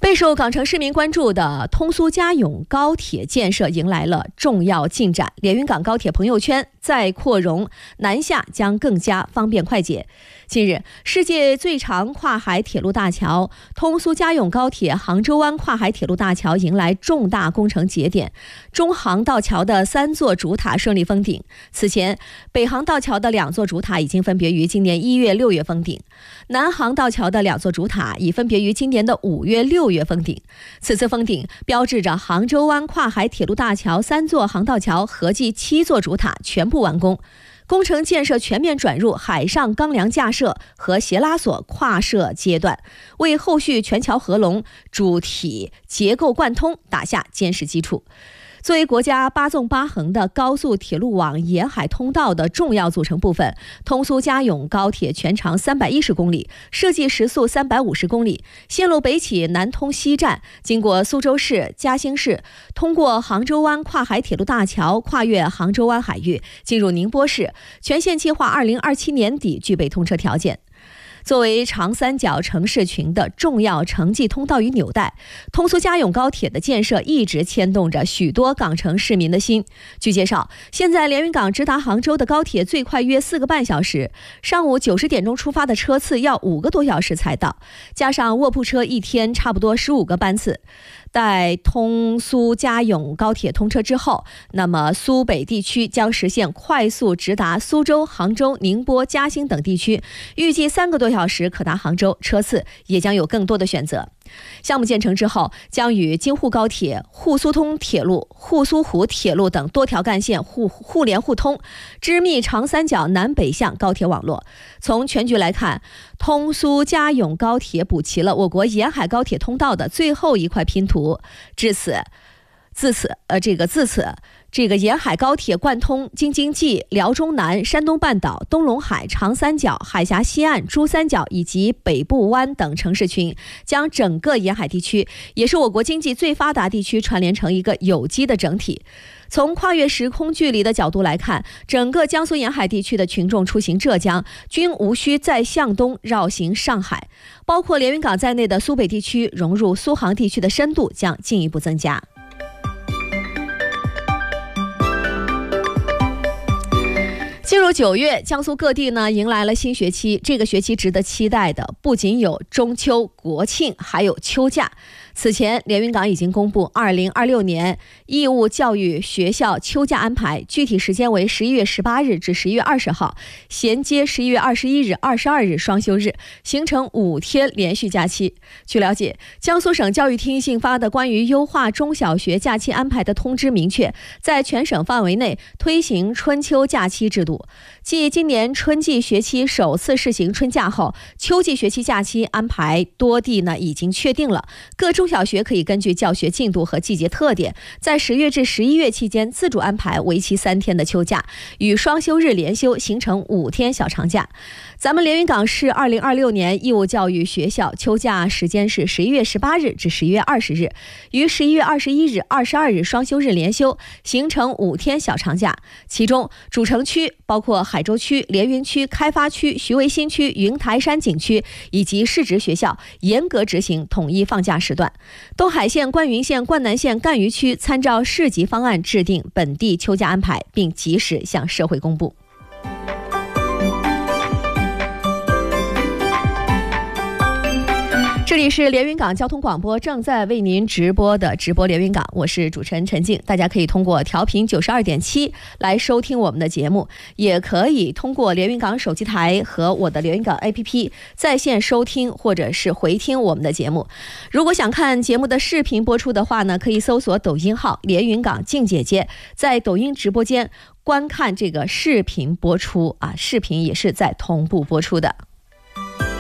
备受港城市民关注的通苏嘉甬高铁建设迎来了重要进展。连云港高铁朋友圈再扩容，南下将更加方便快捷。近日，世界最长跨海铁路大桥通苏嘉甬高铁杭州湾跨海铁路大桥迎来重大工程节点，中航道桥的3座主塔顺利封顶。此前，北航道桥的2座主塔已经分别于今年1月、6月封顶，南航道桥的2座主塔已分别于今年的5月、6月封顶。此次封顶标志着杭州湾跨海铁路大桥3座航道桥合计7座主塔全部完工。工程建设全面转入海上钢梁架设和斜拉索跨设阶段，为后续全桥合龙、主体结构贯通打下坚实基础。作为国家8纵8横的高速铁路网沿海通道的重要组成部分，通苏嘉甬高铁全长310公里，设计时速350公里，线路北起南通西站，经过苏州市、嘉兴市，通过杭州湾跨海铁路大桥，跨越杭州湾海域，进入宁波市，全线计划2027年底具备通车条件。作为长三角城市群的重要城际通道与纽带，通苏嘉甬高铁的建设一直牵动着许多港城市民的心。据介绍，现在连云港直达杭州的高铁最快约4个半小时，上午90点钟出发的车次要5个多小时才到，加上卧铺车一天差不多15个班次。待通苏嘉甬高铁通车之后，那么苏北地区将实现快速直达苏州、杭州、宁波、嘉兴等地区，预计3个多小时可达杭州，车次也将有更多的选择。项目建成之后，将与京沪高铁、沪苏通铁路、沪苏沪铁路等多条干线互联互通，织密长三角南北向高铁网络。从全局来看，通苏嘉甬高铁补齐了我国沿海高铁通道的最后一块拼图。自此，这个沿海高铁贯通京津冀、辽中南、山东半岛、东陇海、长三角、海峡西岸、珠三角以及北部湾等城市群，将整个沿海地区，也是我国经济最发达地区串联成一个有机的整体。从跨越时空距离的角度来看，整个江苏沿海地区的群众出行浙江，均无需再向东绕行上海。包括连云港在内的苏北地区融入苏杭地区的深度将进一步增加。进入9月，江苏各地呢迎来了新学期。这个学期值得期待的不仅有中秋、国庆，还有秋假。此前，连云港已经公布2026年义务教育学校秋假安排，具体时间为11月18日至11月20号，衔接11月21日、22日双休日，形成5天连续假期。据了解，江苏省教育厅印发的关于优化中小学假期安排的通知明确，在全省范围内推行春秋假期制度。继今年春季学期首次试行春假后，秋季学期假期安排多地呢已经确定了，各中小学可以根据教学进度和季节特点，在10月至11月期间自主安排为期3天的秋假，与双休日连休，形成5天小长假。咱们连云港市2026年义务教育学校秋假时间是11月18日至11月20日，于11月21日、22日双休日连休，形成5天小长假。其中，主城区包括海州区、连云区、开发区、徐汇新区、云台山景区以及市直学校严格执行统一放假时段。东海县、灌云县、灌南县、赣榆区参照市级方案制定本地秋假安排，并及时向社会公布。这里是连云港交通广播正在为您直播的直播连云港，我是主持人陈静。大家可以通过调频92.7来收听我们的节目，也可以通过连云港手机台和我的连云港 APP 在线收听或者是回听我们的节目。如果想看节目的视频播出的话呢，可以搜索抖音号连云港静姐姐，在抖音直播间观看这个视频播出啊，视频也是在同步播出的。